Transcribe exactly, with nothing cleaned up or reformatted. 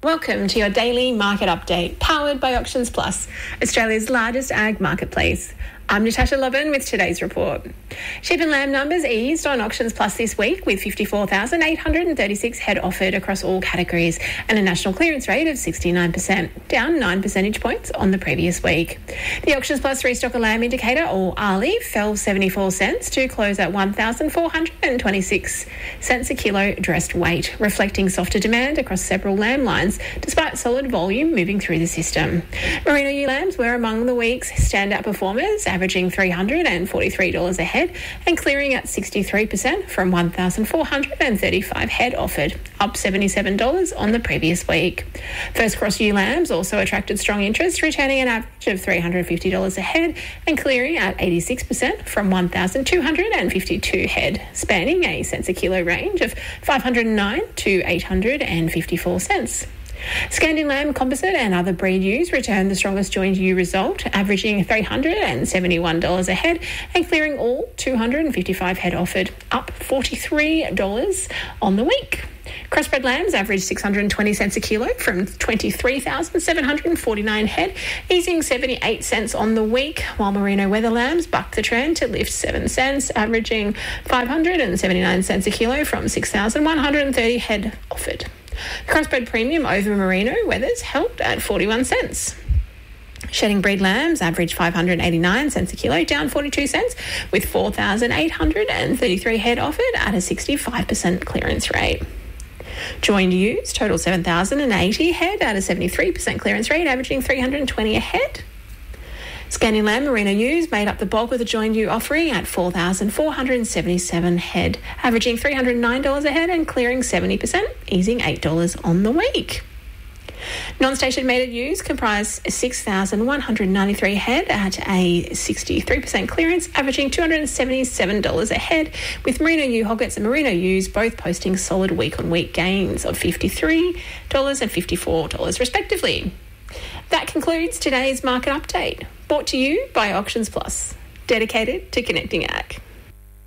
Welcome to your daily market update, powered by Auctions Plus, Australia's largest ag marketplace. I'm Natasha Lovin with today's report. Sheep and lamb numbers eased on Auctions Plus this week, with fifty-four thousand eight hundred thirty-six head offered across all categories and a national clearance rate of sixty-nine percent, down nine percentage points on the previous week. The Auctions Plus restocker lamb indicator, or A R L I, fell seventy-four cents to close at one thousand four hundred twenty-six cents a kilo dressed weight, reflecting softer demand across several lamb lines despite solid volume moving through the system. Merino ewe lambs were among the week's standout performers, averaging three hundred forty-three dollars a head and clearing at sixty-three percent from one thousand four hundred thirty-five head offered, up seventy-seven dollars on the previous week. First cross ewe lambs also attracted strong interest, returning an average of three hundred fifty dollars a head and clearing at eighty-six percent from one thousand two hundred fifty-two head, spanning a cents a kilo range of five hundred nine to eight hundred fifty-four cents. Scandin lamb, composite and other breed ewes returned the strongest joined ewe result, averaging three hundred seventy-one dollars a head and clearing all two hundred fifty-five head offered, up forty-three dollars on the week. Crossbred lambs averaged six hundred twenty cents a kilo from twenty-three thousand seven hundred forty-nine head, easing seventy-eight cents on the week, while merino weather lambs bucked the trend to lift seven cents, averaging five hundred seventy-nine cents a kilo from six thousand one hundred thirty head offered. Crossbred premium over merino weathers held at forty-one cents. Shedding breed lambs averaged five hundred eighty-nine cents a kilo, down forty-two cents, with four thousand eight hundred thirty-three head offered at a sixty-five percent clearance rate. Joined ewes total seven thousand eighty head at a seventy-three percent clearance rate, averaging three hundred twenty a head. Scandin lamb merino ewes made up the bulk of the joined ewe offering at four thousand four hundred seventy-seven head, averaging three hundred nine dollars a head and clearing seventy percent, easing eight dollars on the week. Non-station mated ewes comprise six thousand one hundred ninety-three head at a sixty-three percent clearance, averaging two hundred seventy-seven dollars a head, with merino ewe hoggets and merino ewes both posting solid week-on-week gains of fifty-three dollars and fifty-four dollars respectively. That concludes today's market update, brought to you by Auctions Plus, dedicated to connecting ag.